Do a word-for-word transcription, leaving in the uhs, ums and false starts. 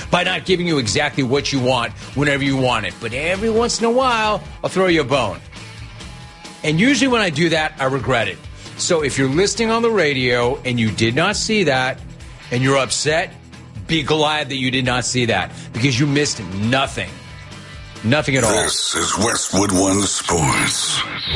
by not giving you exactly what you want whenever you want it. But every once in a while, I'll throw you a bone. And usually when I do that, I regret it. So if you're listening on the radio and you did not see that and you're upset, be glad that you did not see that because you missed nothing. Nothing at all. This is Westwood One Sports.